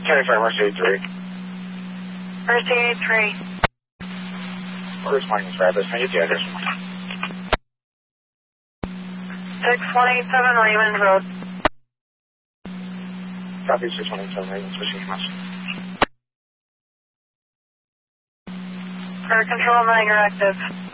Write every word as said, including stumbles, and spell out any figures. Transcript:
twenty-five, Mercy eighty-three. Mercy eighty-three. Where's Michael's Rapids? Can I get the address? six one eight seven Raymond Road. Copy six one eight seven Raymond, switching emails. Air control nine, you're active.